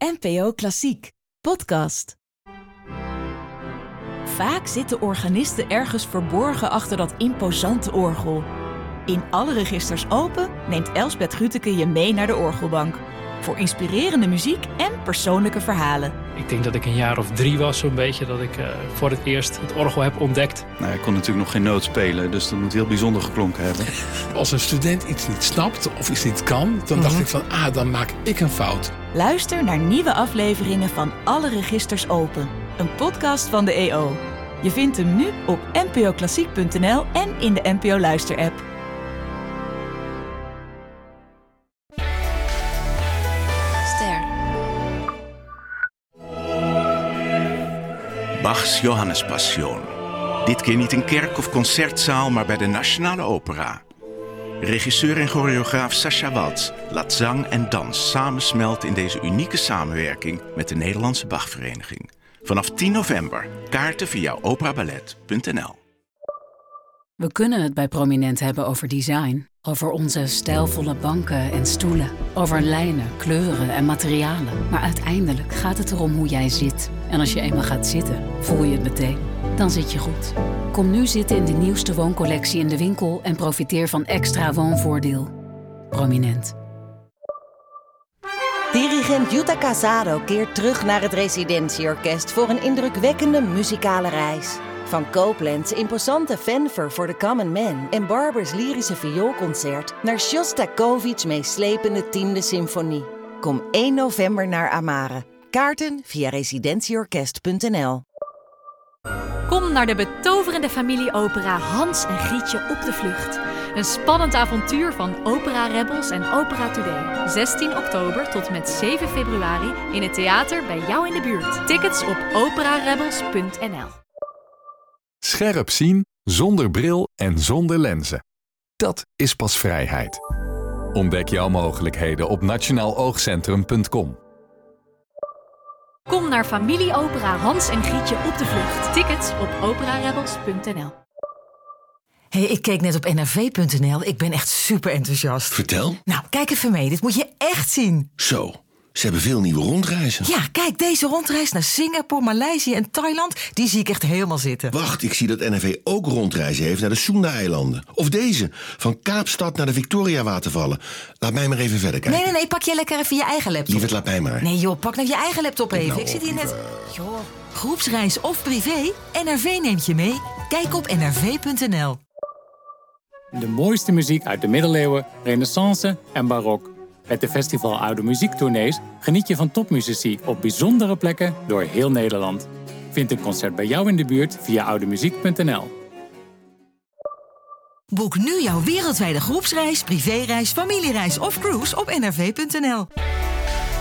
NPO Klassiek, podcast. Vaak zitten organisten ergens verborgen achter dat imposante orgel. In Alle Registers Open neemt Elsbeth Grütke je mee naar de orgelbank. Voor inspirerende muziek en persoonlijke verhalen. Ik denk dat ik een jaar of 3 was zo'n beetje dat ik voor het eerst het orgel heb ontdekt. Nou, ik kon natuurlijk nog geen noot spelen, dus dat moet heel bijzonder geklonken hebben. Als een student iets niet snapt of iets niet kan, dan dacht ik van, dan maak ik een fout. Luister naar nieuwe afleveringen van Alle Registers Open. Een podcast van de EO. Je vindt hem nu op npoklassiek.nl en in de NPO Luister-app. Bachs Johannespassion. Dit keer niet in kerk of concertzaal, maar bij de Nationale Opera. Regisseur en choreograaf Sascha Waltz laat zang en dans samensmelten in deze unieke samenwerking met de Nederlandse Bachvereniging. Vanaf 10 november. Kaarten via operaballet.nl. We kunnen het bij Prominent hebben over design. Over onze stijlvolle banken en stoelen. Over lijnen, kleuren en materialen. Maar uiteindelijk gaat het erom hoe jij zit. En als je eenmaal gaat zitten, voel je het meteen. Dan zit je goed. Kom nu zitten in de nieuwste wooncollectie in de winkel en profiteer van extra woonvoordeel. Prominent. Dirigent Jutta Casado keert terug naar het Residentieorkest voor een indrukwekkende muzikale reis. Van Copland's imposante fanfare voor The Common Man en Barber's lyrische vioolconcert naar Shostakovich's meeslepende 10e symfonie. Kom 1 november naar Amare. Kaarten via residentieorkest.nl. Kom naar de betoverende familieopera Hans en Grietje op de vlucht. Een spannend avontuur van Opera Rebels en Opera Today. 16 oktober tot met 7 februari in het theater bij jou in de buurt. Tickets op operarebels.nl. Scherp zien, zonder bril en zonder lenzen. Dat is pas vrijheid. Ontdek jouw mogelijkheden op nationaaloogcentrum.com. Kom naar familieopera Hans en Grietje op de vlucht. Tickets op operarebels.nl. Hey, ik keek net op nrv.nl. Ik ben echt super enthousiast. Vertel. Nou, kijk even mee. Dit moet je echt zien. Zo, ze hebben veel nieuwe rondreizen. Ja, kijk, deze rondreis naar Singapore, Maleisië en Thailand, die zie ik echt helemaal zitten. Wacht, ik zie dat NRV ook rondreizen heeft naar de Sunda-eilanden. Of deze, van Kaapstad naar de Victoria-watervallen. Laat mij maar even verder kijken. Nee, pak jij lekker even je eigen laptop. Lieverd, laat mij maar. Nee joh, pak nou je eigen laptop even. Nou, ik zit hier net... Joh, groepsreis of privé, NRV neemt je mee. Kijk op nrv.nl. De mooiste muziek uit de middeleeuwen, renaissance en barok. Met de Festival Oude Muziektournees geniet je van topmuzici op bijzondere plekken door heel Nederland. Vind een concert bij jou in de buurt via oudemuziek.nl. Boek nu jouw wereldwijde groepsreis, privéreis, familiereis of cruise op nrv.nl.